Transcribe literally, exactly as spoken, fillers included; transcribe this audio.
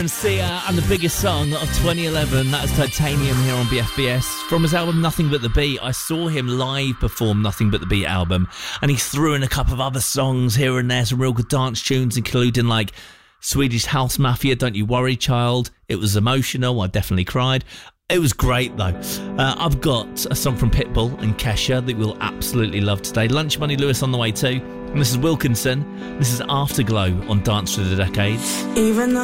Sia and the biggest song of twenty eleven, that's Titanium here on B F B S. From his album Nothing But The Beat, I saw him live perform Nothing But The Beat album, and he threw in a couple of other songs here and there, some real good dance tunes, including like Swedish House Mafia, Don't You Worry Child. It was emotional, I definitely cried. It was great though. Uh, I've got a song from Pitbull and Kesha that we'll absolutely love today. Lunch Money Lewis on the way too. And this is Wilkinson. This is Afterglow on Dance Through the Decades. Even though